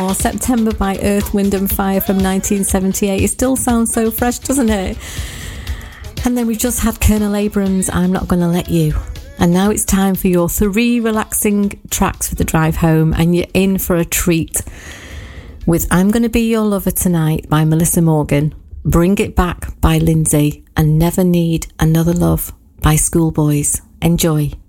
or September by Earth, Wind and Fire from 1978. It still sounds so fresh, doesn't it? And then we've just had Colonel Abrams' I'm Not Gonna Let You. And now it's time for your 3 relaxing tracks for the drive home, and you're in for a treat with I'm Gonna Be Your Lover Tonight by Melissa Morgan, Bring It Back by Lindsay, and Never Need Another Love by Schoolboys. Enjoy.